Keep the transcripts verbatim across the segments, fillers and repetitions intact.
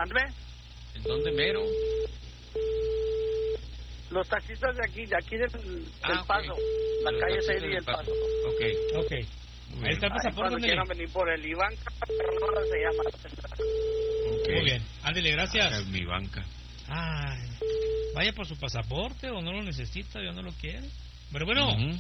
Mándeme. ¿En dónde mero? Los taxistas de aquí, de aquí del, del Ah, okay. Paso. La Los calle taxistas seis y del el Paso. Ok. Ok. Ahí está el Ahí pasaporte, cuando ándele. quieran venir por el Iván Carranza se llama. okay. Muy bien, ándele, gracias. Ah, mi banca. Ay, vaya por su pasaporte o no lo necesita, ya no lo quiere. Pero bueno, Uh-huh.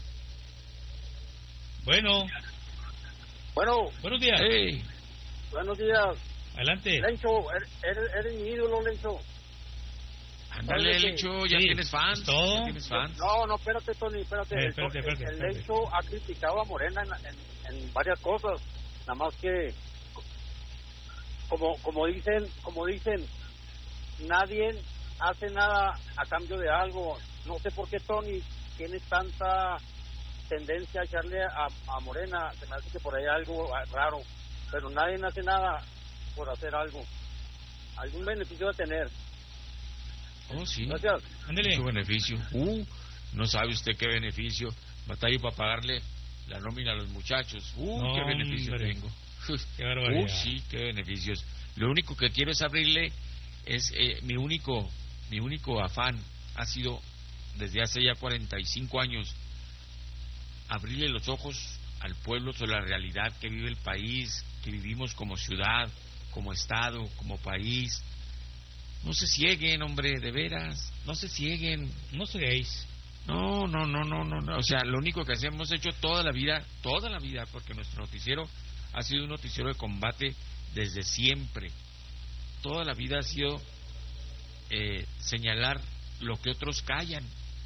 bueno, Bueno, buenos días. Hey. buenos días. Adelante. Lencho, eres, eres, eres mi ídolo, Lencho. Ándale, Oye, Lencho, ya sí, tienes fans. ¿es todo? ¿Ya tienes fans? No, no, espérate, Tony, espérate. Eh, El- espérate, el, espérate, el espérate. Lencho ha criticado a Morena en, en, en varias cosas. Nada más que, como como dicen, como dicen, nadie hace nada a cambio de algo. No sé por qué Tony tiene tanta tendencia a echarle a, a Morena. Se me hace que por ahí hay algo raro. Pero nadie hace nada por hacer algo. Algún beneficio de tener. Oh, sí. Gracias. Ándele. Mucho beneficio. Uh, no sabe usted qué beneficio. Batallo para pagarle la nómina a los muchachos. Uh, No, qué beneficio hombre. tengo. Qué barbaridad. Uh, sí, qué beneficios. Lo único que quiero es abrirle, es eh, mi único, mi único afán ha sido desde hace ya cuarenta y cinco años abrirle los ojos al pueblo sobre la realidad que vive el país, que vivimos como ciudad, como estado, como país. No se cieguen, hombre, de veras, no se cieguen. No seréis. No, no, no, no, no, no. O sea, lo único que hemos hecho toda la vida, toda la vida, porque nuestro noticiero ha sido un noticiero de combate desde siempre. Toda la vida ha sido eh, señalar lo que otros callan.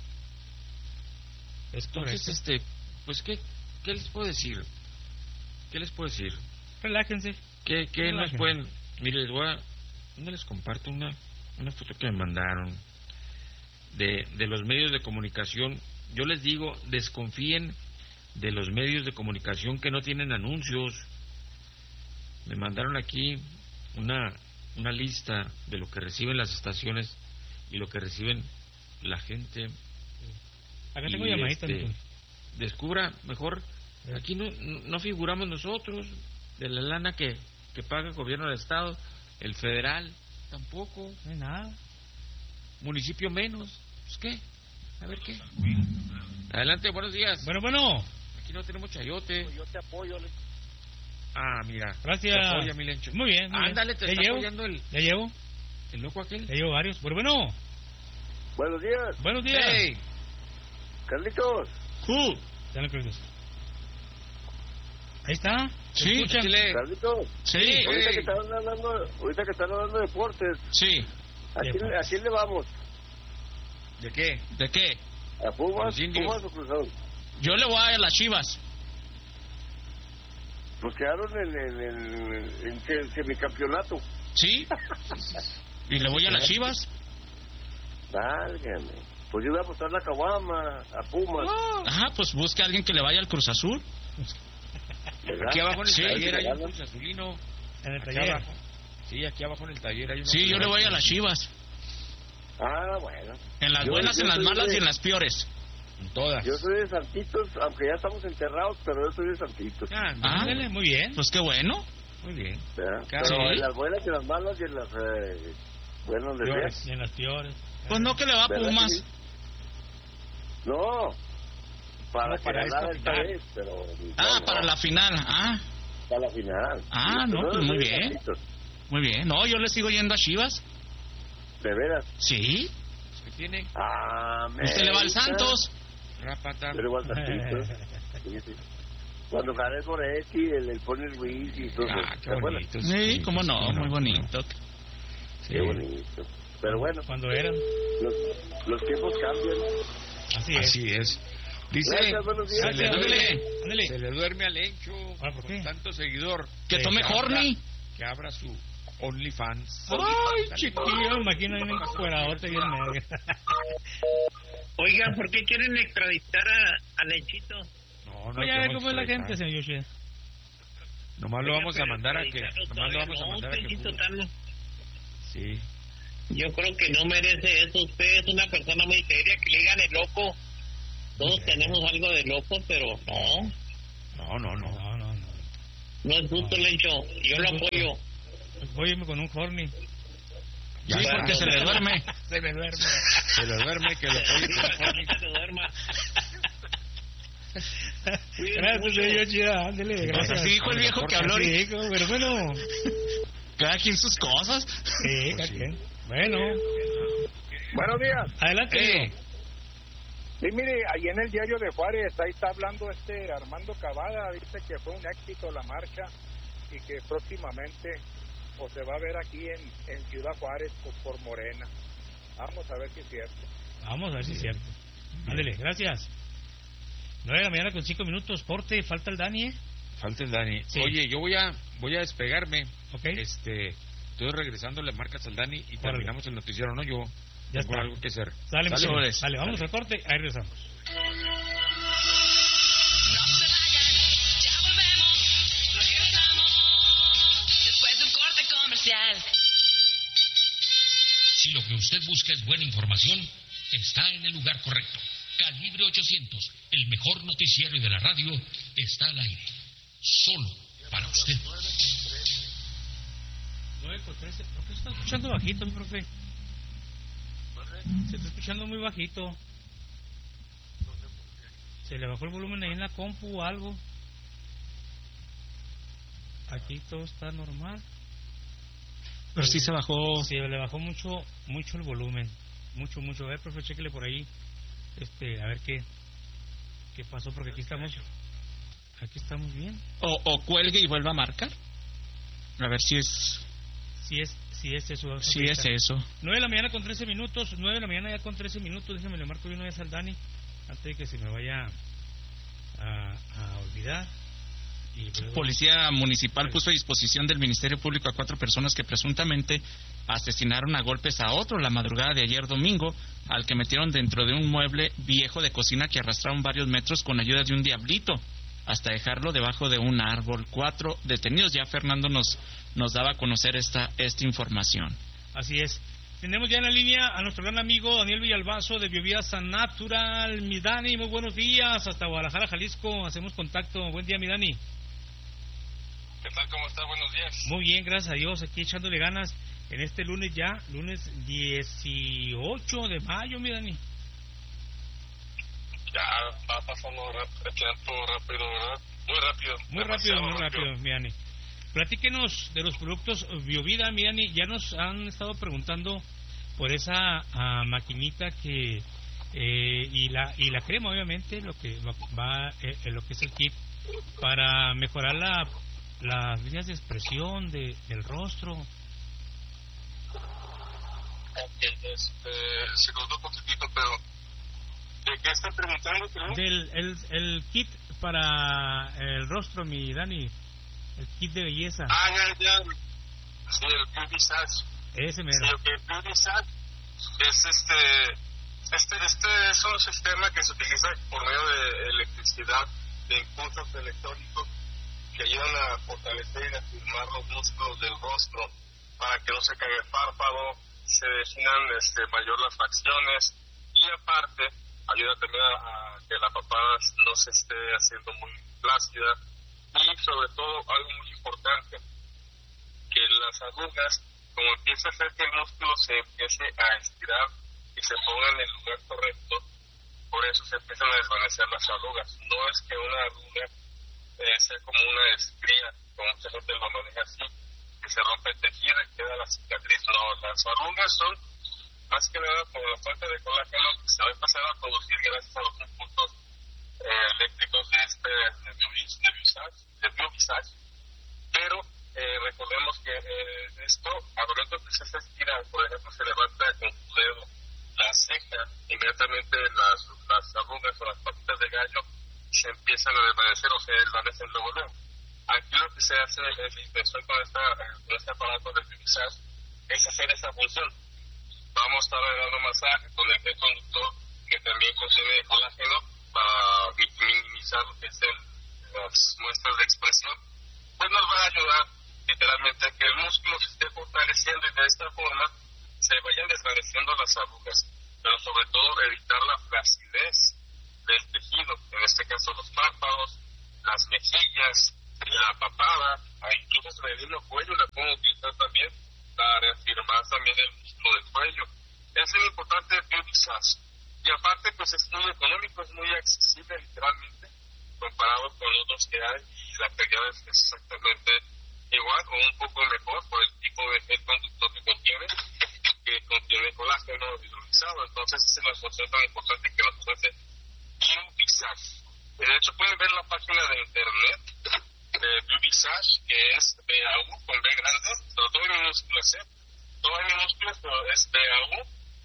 Es Entonces, correcto. este, pues, ¿qué, qué les puedo decir? ¿Qué les puedo decir? Relájense. ¿Qué, qué nos Relájense. pueden...? Mire, les voy a... ¿Dónde les comparto una, una foto que me mandaron de, de los medios de comunicación? Yo les digo, desconfíen de los medios de comunicación que no tienen anuncios. Me mandaron aquí una, una lista de lo que reciben las estaciones y lo que reciben la gente. Acá tengo Y, llamadita. este, Nico. descubra mejor, aquí no, no figuramos nosotros de la lana que, que paga el gobierno del estado, el federal tampoco, No hay nada. municipio menos. Pues qué, a ver qué. Adelante, buenos días. Bueno, bueno. Aquí no tenemos chayote. Yo te apoyo, Lencho. Ah, mira. Gracias. Te apoya, mi Lencho. Muy bien, muy bien. Ándale, te ¿Ya está llevo? apoyando el, Ya llevo. el loco aquel. Ya llevo varios. Bueno, bueno. Buenos días, Buenos días. Hey. Carlitos. Who? Ya no creo que es. Ahí está. ¿Se Sí, escucha? échale. Carlitos. Sí, Ahorita hey. que están hablando, ahorita que están hablando de deportes, Sí. ¿a quién, a quién le vamos? ¿De qué? ¿De qué? ¿A Pumas, Los indios. Pumas o Cruz Azul? Yo le voy a las Chivas. Pues quedaron en el en, en, en se- semicampeonato. ¿Sí? ¿Y le voy a las Chivas? Válgame. Pues yo voy a apostar la caguama a Pumas. Ajá, pues busque a alguien que le vaya al Cruz Azul. ¿Verdad? Aquí abajo en el Sí, taller hay un ¿verdad? Cruz Azulino. En el Aquí taller. abajo. Sí, aquí abajo en el taller hay uno. Sí, que yo le voy a las Chivas. Ah, bueno. En las Yo- buenas, yo en las soy malas de- y en las peores. En todas. Yo soy de Santitos, aunque ya estamos enterrados, pero yo soy de Santitos. Ah, Ah, Ándale, muy bien. Pues qué bueno. muy bien. ¿verdad? Claro. Pero Sí. en las buenas y en las malas y en las eh, buenas de Peores. Y en las peores. Pues no que le va a ¿Verdad que Pumas. sí? No, para No, que para ganara esta esta final. vez, pero... Ah, no, para no, la final. Ah, para la final. Ah, Sí, no, pero pues yo muy soy de bien. Santitos, muy bien. No, yo le sigo yendo a Chivas. De veras. Sí. ¿Qué tiene? Ah, Usted le va al Santos. Rapata. Pero igual Santitos. Sí, sí. Cuando gané Goretti, el, el Pony Ruiz y todo Ah, eso. qué ¿te acuerdas? bonito. Sí, cómo no, muy bonito. Qué bonito. Pero bueno, Cuando eran. los, los tiempos cambian. Así es. Así es. Dice, Gracias, buenos días. se le, Gracias, duerme, ándale, ándale. se le duerme al Encho Ah, ¿por qué? con tanto seguidor. Que Sí, tome abra- Horny. Que abra su OnlyFans. Ay, chiquillo, me imagino ahí un encueradote bien medio. Oigan, ¿por qué quieren extraditar a, a Lenchito? No, no Oye, a ver queremos cómo es la extraditar. gente, señor Yoshi. Nomás lo Oigan, vamos a pero mandar a que... extraditarlo Nomás lo todavía vamos a no, mandar a que... Lenchito juzgue. Tano. Sí. Yo creo que no merece eso. Usted es una persona muy seria, que le digan el loco. Todos tenemos algo de loco, pero no. No, no, no. No, no, no. No es justo, Lencho. Yo lo apoyo. Apóyeme con un horny. Sí, porque se le duerme. Se le duerme. Se le duerme, que lo apoye con un horny. Que se duerma. Gracias, señor Chida, ándele, gracias. Así dijo el viejo que habló Sí, ahorita. pero bueno. Cada quien sus cosas. Sí, cada quien. Bueno, Buenos días. adelante. Eh, Sí, mire, ahí en el diario de Juárez, ahí está hablando este Armando Cavada, dice que fue un éxito la marcha y que próximamente pues, se va a ver aquí en, en Ciudad Juárez pues, por Morena. Vamos a ver si es cierto. Vamos a ver si es cierto. Ándele, gracias. nueve de la mañana con cinco minutos. Corte, falta el Dani, ¿eh? Falta el Dani. Sí. Oye, yo voy a voy a despegarme. Ok. Este, estoy regresando, le marcas al Dani y Órale. terminamos el noticiero, ¿no? Yo Ya tengo está. algo que hacer. Sale, Sale. sale, sale, vamos al corte, ahí regresamos. No se vayan, ya volvemos, regresamos después de un corte comercial. Si lo que usted busca es buena información, está en el lugar correcto. Calibre ochocientos, el mejor noticiero de la radio, está al aire. Solo para usted. nueve con trece. ¿Por qué se está escuchando bajito, mi profe? Se está escuchando muy bajito. Se le bajó el volumen ahí en la compu o algo. Aquí todo está normal. pero sí se bajó. Sí, le bajó mucho mucho el volumen. Mucho, mucho. A ver, profe, chéquele por ahí. Este, a ver qué qué pasó, porque aquí estamos aquí estamos bien. O, o cuelgue y vuelva a marcar. A ver si es Si es si es eso. vamos a si es revisar. eso. nueve de la mañana con trece minutos. nueve de la mañana ya con trece minutos. Déjame le marco de una vez al Dani antes de que se me vaya a, a olvidar. Y luego- Policía Municipal puso a disposición del Ministerio Público a cuatro personas que presuntamente asesinaron a golpes a otro la madrugada de ayer domingo, al que metieron dentro de un mueble viejo de cocina que arrastraron varios metros con ayuda de un diablito, hasta dejarlo debajo de un árbol. Cuatro detenidos. Ya Fernando nos nos daba a conocer esta esta información. Así es. Tenemos ya en la línea a nuestro gran amigo Daniel Villalbazo de Biovida San Natural. Mi Dani, muy buenos días. Hasta Guadalajara, Jalisco. Hacemos contacto. Buen día, mi Dani. ¿Qué tal? ¿Cómo está? Buenos días. Muy bien, gracias a Dios. Aquí echándole ganas en este lunes ya, lunes dieciocho de mayo, mi Dani. Ya va pasando rápido, el tiempo rápido, ¿verdad? Muy rápido. Muy rápido, muy rápido, mi Dani. Platíquenos de los productos Biovida, mi Dani. Ya nos han estado preguntando por esa ah, maquinita que eh, y la y la crema, obviamente, lo que va, va eh, eh, lo que es el kit para mejorar la las líneas de expresión de, del rostro. Ok, este, se cortó un poquitito, pero ¿de qué están preguntando, creo? Del el, el kit para el rostro, mi Dani. El kit de belleza. Ah, ya, ya. Sí, el Beauty Sash. Ese Sí, mero. ok, el Beauty Sash es este, este, este es un sistema que se utiliza por medio de electricidad, de impulsos electrónicos que ayudan a fortalecer y afirmar los músculos del rostro para que no se caiga el párpado, se definan este, mayor las facciones y aparte ayuda también a, a que la papada no se esté haciendo muy flácida y sobre todo algo muy importante, que las arrugas, como empieza a hacer que el músculo se empiece a estirar y se ponga en el lugar correcto, por eso se empiezan a desvanecer las arrugas. No es que una arruga eh, sea como una estría, como mucha gente lo maneja así, que se rompe el tejido y queda la cicatriz. No, las arrugas son más que nada por la falta de colágeno que se va a empezar a producir gracias a los impulsos eh, eléctricos de este de Biovis, de Biovisage, de Biovisage. Pero eh, recordemos que eh, esto, al momento que se estira, por ejemplo, se levanta con su dedo la ceja, inmediatamente las, las arrugas o las patitas de gallo se empiezan a desvanecer o se desvanecen luego luego. Aquí lo que se hace es la intención con, esta, con este aparato de Biovisage es hacer esa función. Vamos a estar dando masaje con el gel conductor que también contiene colágeno para minimizar lo que es el, las muestras de expresión, pues nos va a ayudar literalmente a que el músculo se esté fortaleciendo y de esta forma se vayan desvaneciendo las arrugas, pero sobre todo evitar la flacidez del tejido, en este caso los párpados, las mejillas, la papada, incluso hasta el mismo cuello la pueden utilizar también aparte pues es muy económico, es muy accesible literalmente comparado con otros que hay, y la calidad es exactamente igual o un poco mejor por el tipo de gel conductor que contiene, que contiene colágeno hidrolizado. Entonces esa es la función tan importante que nos ofrece BioVisage. De hecho pueden ver la página de internet de BioVisage, que es B A U con B grande, pero todo en minúsculas, ¿eh? Todo en minúsculas, pero es B A U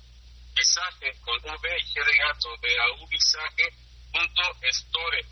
Visage con V y G de gato, B A U Visage punto store.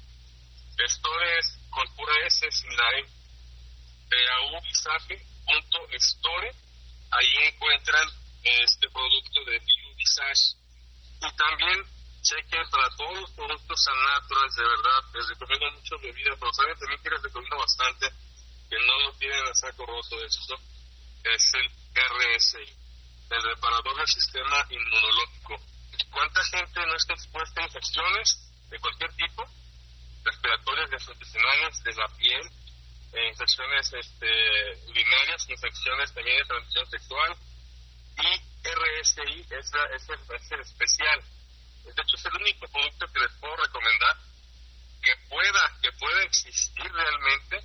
Store es con pura S sin la E. B A U Visage punto store. Ahí encuentran este producto de BioVisage. Y también chequen para todos los productos naturales, de verdad, les recomiendo mucho bebida, pero saben también que les recomiendo bastante, que no lo tienen a saco roto de esto, es el R S I, el reparador del sistema inmunológico. ¿Cuánta gente no está expuesta a infecciones de cualquier tipo? Respiratorias, gastrointestinales, de la piel, eh, infecciones este, urinarias, infecciones también de transmisión sexual, y R S I es, la, es, el, es el especial. De hecho es el único producto que les puedo recomendar que pueda, que pueda existir realmente,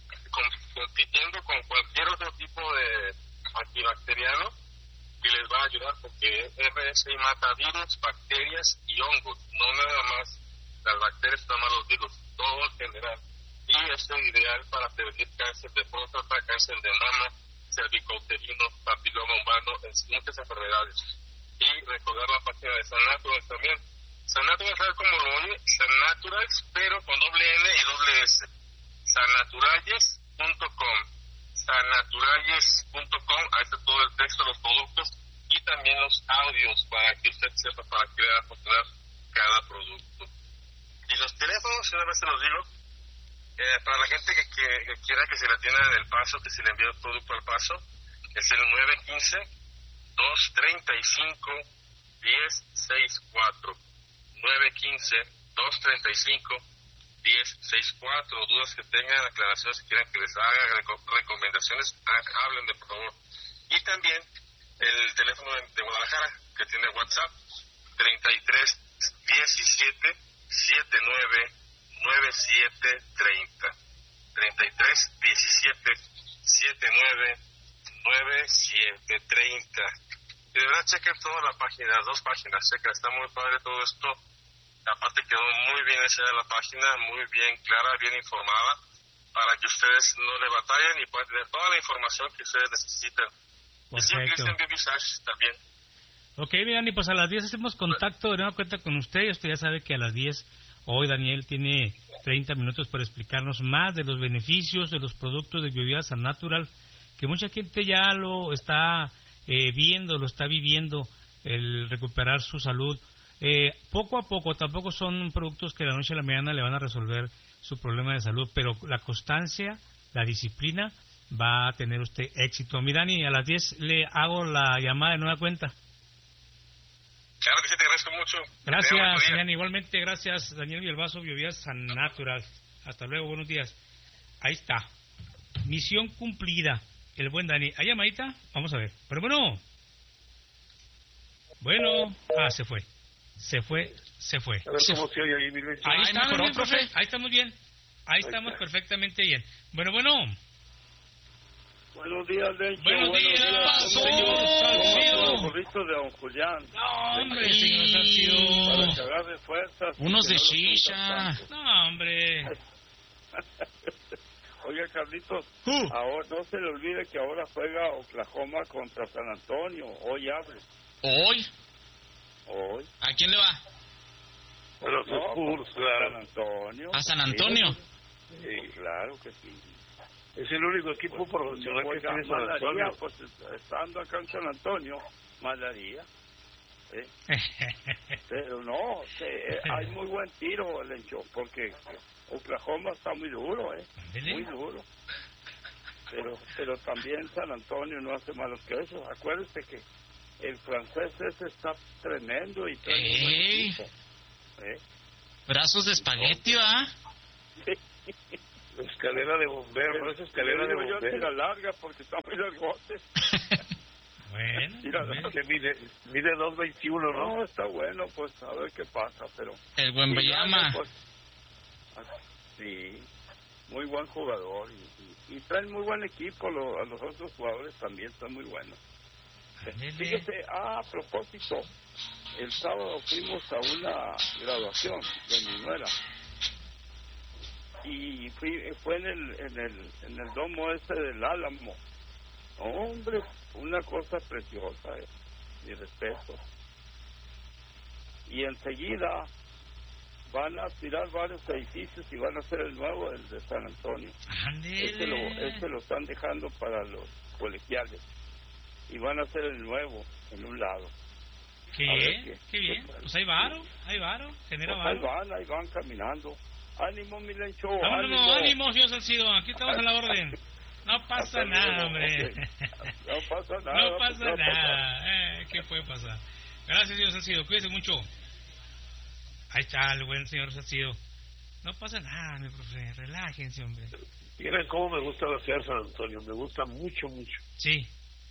compitiendo con cualquier otro tipo de antibacteriano, que les va a ayudar, porque R S I mata virus, bacterias y hongos, no nada más las bacterias, nada más los virus, todo en general. Y es el ideal para prevenir cáncer de próstata, cáncer de mama, cervicouterino, papiloma humano, muchas enfermedades. Y recordar la página de San Naturals también. San Naturals, ¿sabes cómo lo oye? San Naturals, pero con doble N y doble S. san naturales punto com. san naturales punto com, ahí está todo el texto, los productos y también los audios para que usted sepa para qué le va a funcionar cada producto. Y los teléfonos, una vez se los digo, eh, para la gente que, que, que quiera que se le atienda en El Paso, que se le envíe el producto al Paso, es el nueve uno cinco, dos tres cinco, uno cero seis cuatro. nueve uno cinco, dos tres cinco, uno cero seis cuatro. Dudas que tengan, aclaraciones que quieran que les haga, recomendaciones, hablen de por favor. Y también el teléfono de Guadalajara, que tiene WhatsApp, treinta y tres diecisiete setenta y nueve noventa y siete treinta. treinta y tres diecisiete setenta y nueve noventa y siete treinta. Y de verdad chequen toda la página, las dos páginas, chequen, está muy padre todo esto. Aparte quedó muy bien hecha la página, muy bien clara, bien informada, para que ustedes no le batallen y puedan tener toda la información que ustedes necesitan. Y si utilizan BioVisage también. Ok, bien, y pues a las diez hacemos contacto de nueva cuenta con usted. Usted ya sabe que a las diez, hoy Daniel tiene treinta minutos para explicarnos más de los beneficios de los productos de BioVida San Natural, que mucha gente ya lo está eh, viendo, lo está viviendo, el recuperar su salud. Eh, poco a poco, tampoco son productos que de la noche a la mañana le van a resolver su problema de salud, pero la constancia, la disciplina, va a tener usted éxito. Mi Dani, a las diez le hago la llamada de nueva cuenta. Claro que sí, te agradezco mucho. Gracias, Dani. Igualmente, gracias, Daniel Villalbazo, BioVida San Natural. Hasta luego, buenos días. Ahí está. Misión cumplida. El buen Dani. ¿Hay llamadita? Vamos a ver. Pero bueno. Bueno. Ah, se fue. Se fue, se fue. A ver cómo se oye ahí, mi Luis. Ahí Ay, está, mejoró, bien, profe. profe. Ahí estamos bien. Ahí, ahí estamos está. Perfectamente bien. Bueno, bueno. Buenos días, Lencho. Buenos, Buenos días, días. pasó? Los burritos de don Julián. No, hombre, señor Salcido. Para que agarre fuerzas. Unos de no shisha. No, hombre. Oiga, Carlitos, uh. ahora, no se le olvide que ahora juega Oklahoma contra San Antonio. Hoy abre. ¿Hoy? Hoy. ¿A quién le va? A los no, Spurs, claro. San Antonio. ¿A San Antonio? Sí, sí, claro que sí. Es el único equipo pues, profesional que tiene San Antonio. Pues estando acá en San Antonio, malaría. ¿eh? Pero no, eh, hay muy buen tiro, Lencho, porque Oklahoma está muy duro, ¿eh? Muy duro. Pero pero también San Antonio no hace malos que eso. Acuérdate que el francés ese está tremendo y ¡Ey! ¿eh? Brazos de espagueti, ¿va? Escalera de bombero, no es escalera de bombero. Yo tira larga porque está muy largote. Bueno. Mira, bueno. que mide, mide dos veintiuno, ¿no? No, está bueno, pues a ver qué pasa, pero... El Wembanyama. Pues, sí, muy buen jugador y, y, y traen muy buen equipo, lo, a los otros jugadores también están muy buenos. Fíjese, ah, a propósito, el sábado fuimos a una graduación de mi nuera y fui, fue en el, en el en el domo ese del Álamo. Hombre, una cosa preciosa, eh, mi respeto. Y enseguida van a tirar varios edificios y van a hacer el nuevo, el de San Antonio. Este lo, este lo están dejando para los colegiales y van a hacer el nuevo en un lado. Qué bien, qué, qué bien. Qué, pues ahí varo, ahí varo, genera pues varo. Ahí van, ahí van caminando. Ánimo, Milencho, ánimo. ánimo, ánimo, señor Salcido, aquí estamos a la orden. No pasa nada, hombre. Okay. No pasa nada. No pasa no nada. Pasa. Eh, ¿Qué puede pasar? Gracias, señor Salcido, cuídese mucho. Ahí está el buen señor Salcido. No pasa nada, mi profe, relájense, hombre. Miren cómo me gusta la ciudad de San Antonio, me gusta mucho, mucho. Sí.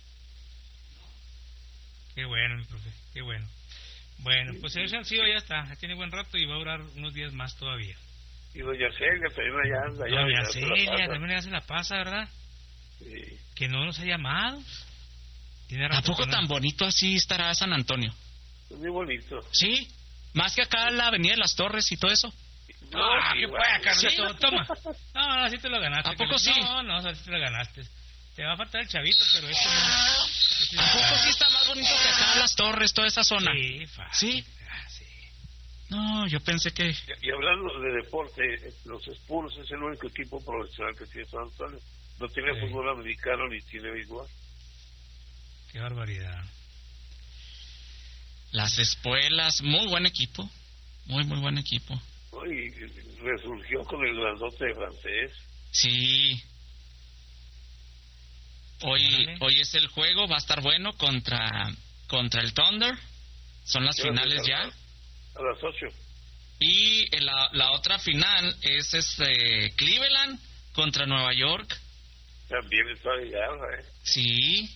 Qué bueno, mi profe, qué bueno. Bueno, pues el señor Salcido ya está, tiene buen rato y va a durar unos días más todavía. Y doña Celia también allá anda. Allá doña Celia también ya se la pasa, ¿verdad? Sí. Que no nos ha llamado. ¿A poco no? Tan bonito así estará San Antonio? Es muy bonito. Sí, más que acá la Avenida de las Torres y todo eso. No, ah, qué pueda, Carlito, ¿sí? Toma. No, no, así te lo ganaste. ¿A poco Carlito? sí? No, no, así te lo ganaste. Te va a faltar el chavito, pero este no. Este ¿A poco sí está más bonito que acá las Torres, toda esa zona? Sí, fácil. ¿Sí? Ah, sí. No, yo pensé que... Y, y hablando de deporte, los Spurs es el único equipo profesional que tiene San Antonio. No tiene sí. fútbol americano ni tiene béisbol. Qué barbaridad. Las espuelas, muy buen equipo. Muy, muy buen equipo. Y resurgió con el grandote de francés. Sí. Hoy, Dale. hoy es el juego, va a estar bueno contra contra el Thunder. Son las finales ya. A las ocho. Y la, la otra final es este Cleveland contra Nueva York. También está de guerra, ¿eh? Sí.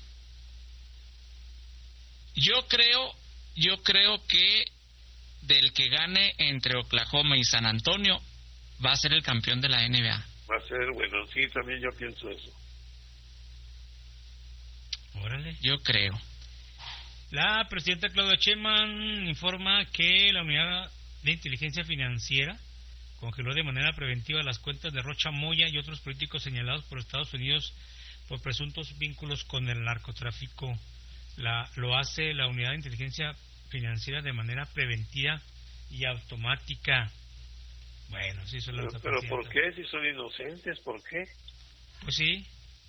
Yo creo, yo creo que del que gane entre Oklahoma y San Antonio va a ser el campeón de la N B A. Va a ser bueno, sí, también yo pienso eso. Órale. Yo creo. La presidenta Claudia Sheinbaum informa que la Unidad de Inteligencia Financiera congeló de manera preventiva las cuentas de Rocha Moya y otros políticos señalados por Estados Unidos por presuntos vínculos con el narcotráfico. La, lo hace la Unidad de Inteligencia Financiera de manera preventiva y automática. Bueno, sí, eso lo Pero, pero ¿por qué? Si son inocentes, ¿por qué? Pues sí.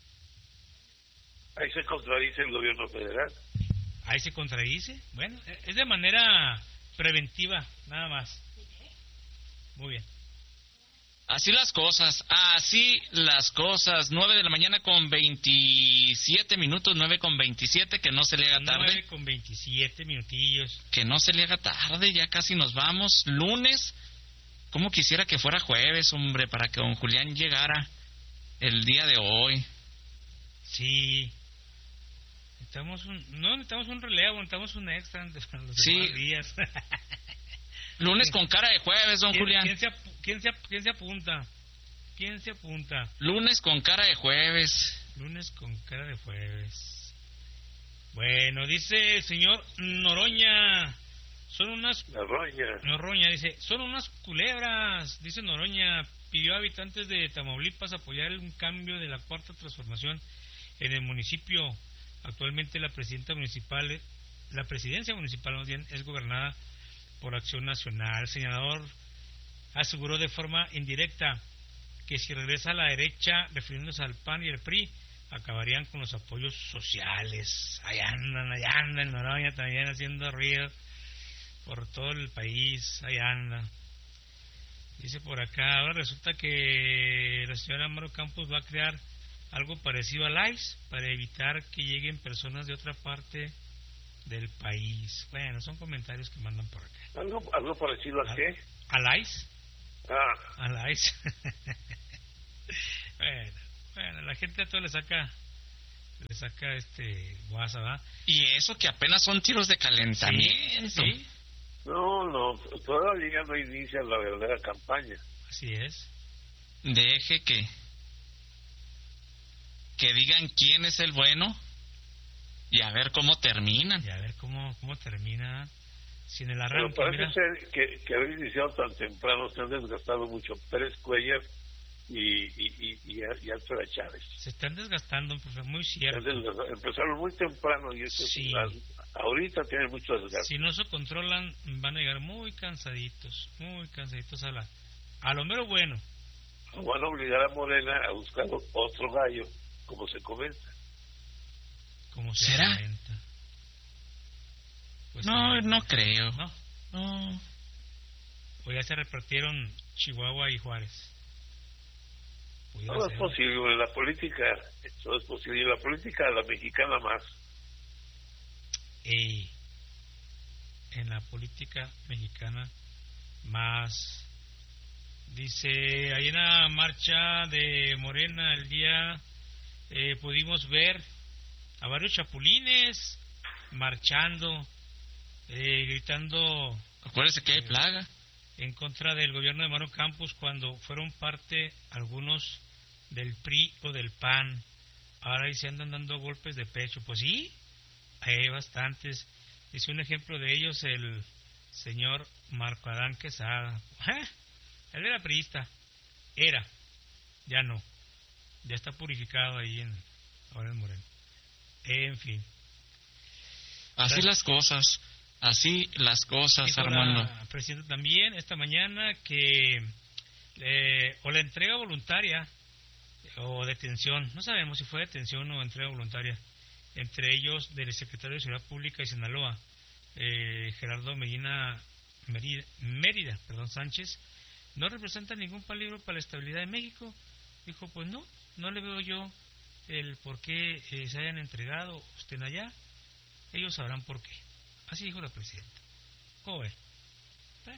Ahí se contradice el gobierno federal. Ahí se contradice. Bueno, es de manera preventiva, nada más. Muy bien. Así las cosas, así las cosas. Nueve de la mañana con veintisiete minutos, nueve con veintisiete, que no se le haga tarde. Nueve con veintisiete minutillos. Que no se le haga tarde, ya casi nos vamos. Lunes, como quisiera que fuera jueves, hombre, para que don Julián llegara el día de hoy. Sí. Necesitamos un, no necesitamos un relevo, necesitamos un extra de los sí. demás días. Lunes con cara de jueves, don ¿Quién, Julián. ¿quién se, quién, se, ¿Quién se apunta? ¿Quién se apunta? Lunes con cara de jueves. Lunes con cara de jueves. Bueno, dice el señor Noroña. Son unas... Noroña. Noroña, dice, son unas culebras. Dice Noroña, pidió a habitantes de Tamaulipas apoyar un cambio de la cuarta transformación en el municipio. Actualmente la presidenta municipal, la presidencia municipal más bien, es gobernada por Acción Nacional. El senador aseguró de forma indirecta que si regresa a la derecha, refiriéndose al P A N y el P R I, acabarían con los apoyos sociales. Ahí andan, ahí andan, Noroña también haciendo ruido por todo el país, ahí andan. Dice por acá, ahora resulta que la señora Amaro Campos va a crear algo parecido al I C E para evitar que lleguen personas de otra parte del país. Bueno, son comentarios que mandan por acá. ¿Algo, algo parecido a qué? ¿Al I C E? Ah. Al I C E. bueno, bueno, la gente a todo le saca le saca este guasa, ¿verdad? Y eso que apenas son tiros de calentamiento. Sí, sí. No, no, todavía no inicia la verdadera campaña. Así es. Deje que que digan quién es el bueno y a ver cómo terminan. Y a ver cómo cómo termina sin el Pero arranque. parece Mira. ser que, que haber iniciado tan temprano se han desgastado mucho Pérez Cuellar y, y, y, y, y Alfredo Chávez. Se están desgastando, profe, muy cierto. Empezaron muy temprano y eso Sí. es, ahorita tienen mucho desgaste. Si no se controlan, van a llegar muy cansaditos, muy cansaditos a la a lo mero bueno. Van a obligar a Morena a buscar otro gallo, como se comenta. Como se ¿Será? comenta. Pues no, no, no creo. No. No. O ya se repartieron Chihuahua y Juárez. Pudiera Todo ser. es posible, en la política, todo es posible, en la política la mexicana más. Ey, en la política mexicana más. Dice, ahí en la marcha de Morena el día eh, pudimos ver a varios chapulines marchando, eh, gritando. Acuérdese que hay eh, plaga. En contra del gobierno de Manuel Campos cuando fueron parte algunos del P R I o del P A N. Ahora ahí se andan dando golpes de pecho. Pues sí, hay bastantes. Dice un ejemplo de ellos el señor Marco Adán Quesada. ¿Eh? Él era priista. Era. Ya no. Ya está purificado ahí en ahora en Moreno. En fin. Así Gracias. las cosas. Así las cosas, Dijo Armando. la presidenta también esta mañana que eh, o la entrega voluntaria o detención, no sabemos si fue detención o entrega voluntaria, entre ellos del secretario de Seguridad Pública de Sinaloa, eh, Gerardo Medina Mérida, Mérida perdón, Sánchez, no representa ningún peligro para la estabilidad de México. Dijo, pues no, no le veo yo el por qué eh, se hayan entregado o estén allá, ellos sabrán por qué. Así dijo la presidenta. ¿Cómo ve? ¿Eh?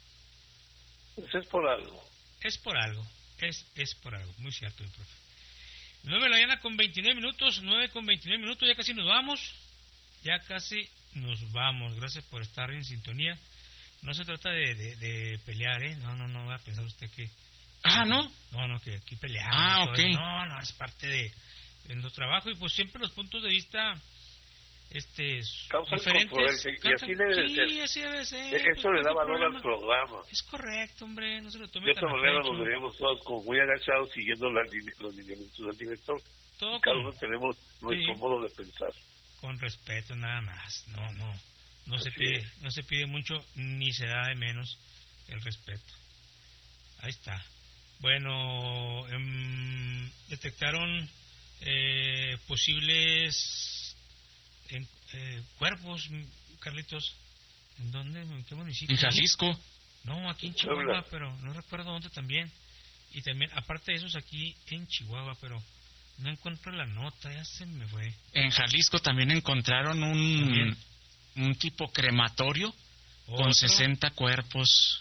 Pues es por algo. Es por algo. Es es por algo. Muy cierto, mi profe. nueve de la mañana con veintinueve minutos. nueve con veintinueve minutos. Ya casi nos vamos. Ya casi nos vamos. Gracias por estar en sintonía. No se trata de, de, de pelear, ¿eh? No, no, no va a pensar usted que... Ah, ¿no? No, no, que aquí peleamos. Ah, todo ok. eso. No, no, es parte de, de nuestro trabajo. Y pues siempre los puntos de vista... este Causan diferentes controversia, y así debe de sí, ser. así debe ser. Eso pues, le da no hay valor al problema. programa. Es correcto, hombre, no se lo tome De otra tan a manera pecho. nos veríamos todos como muy agachados siguiendo las line- los lineamientos del director. Todo Cada con, uno tenemos nuestro sí. modo de pensar. con respeto nada más. No, no, no se Así pide, es. no se pide mucho ni se da de menos el respeto. Ahí está. Bueno, em, detectaron eh, posibles en, eh, cuerpos, Carlitos. ¿En dónde? ¿En qué municipio? En Jalisco. No, aquí en Puebla. Chihuahua, pero no recuerdo dónde también. Y también, aparte de esos, aquí en Chihuahua, pero no encuentro la nota, ya se me fue. En Jalisco también encontraron un, También. un tipo crematorio ¿Otro? con sesenta cuerpos.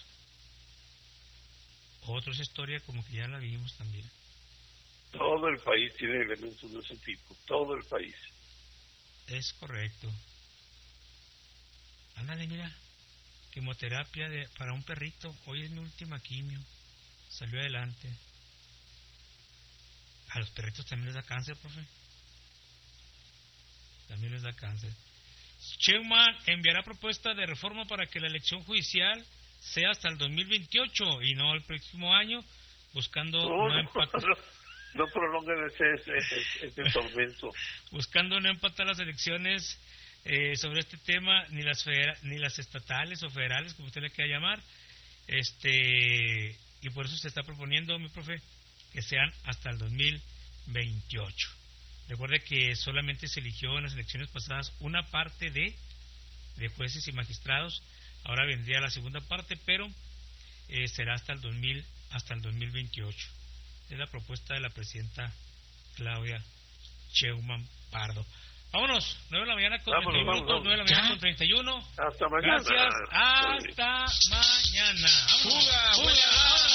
Otra historia como que ya la vimos también. Todo el país tiene elementos de ese tipo. Todo el país. Es correcto. Ándale, mira. Quimioterapia de, para un perrito. Hoy es mi última quimio. Salió adelante. A los perritos también les da cáncer, profe. También les da cáncer. Sheinbaum enviará propuesta de reforma para que la elección judicial sea hasta el dos mil veintiocho y no el próximo año, buscando No, no, no, empatar, no, no prolonguen ese, ese, ese, ese tormento. buscando no empatar las elecciones eh, sobre este tema, ni las federa- ni las estatales o federales, como usted le quiera llamar, este y por eso se está proponiendo, mi profe, que sean hasta el dos mil veintiocho. Recuerde que solamente se eligió en las elecciones pasadas una parte de, de jueces y magistrados. Ahora vendría la segunda parte, pero eh, será hasta el dos mil, hasta el dos mil veintiocho. Es la propuesta de la presidenta Claudia Sheinbaum Pardo. Vámonos, nueve de la mañana con Vámonos, treinta y uno minutos, vámonos. nueve de la mañana con treinta y uno. Hasta mañana. Gracias, hasta mañana. Vámonos. Fuga, Fuga, fuga. vámonos.